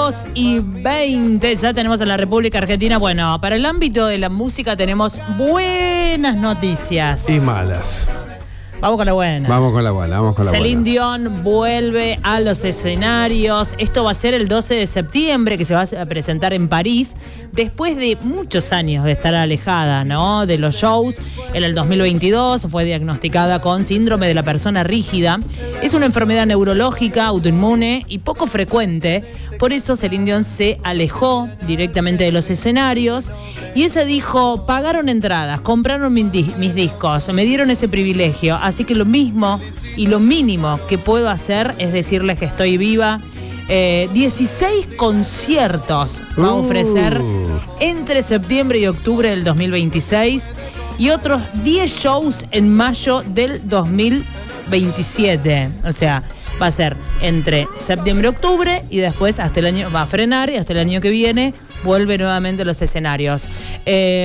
2:20, ya tenemos en la República Argentina. Bueno, para el ámbito de la música tenemos buenas noticias. Y malas. Vamos con la buena. Vamos con la buena. Celine Dion vuelve a los escenarios. Esto va a ser el 12 de septiembre, que se va a presentar en París, después de muchos años de estar alejada, ¿no?, de los shows. En el 2022 fue diagnosticada con síndrome de la persona rígida. Es una enfermedad neurológica, autoinmune y poco frecuente. Por eso Celine Dion se alejó directamente de los escenarios. Y ella dijo: pagaron entradas, compraron mis discos, me dieron ese privilegio. Así que lo mismo y lo mínimo que puedo hacer es decirles que estoy viva. 16 conciertos va a ofrecer entre septiembre y octubre del 2026 y otros 10 shows en mayo del 2027. O sea, va a ser entre septiembre y octubre y después hasta el año va a frenar y hasta el año que viene vuelve nuevamente a los escenarios.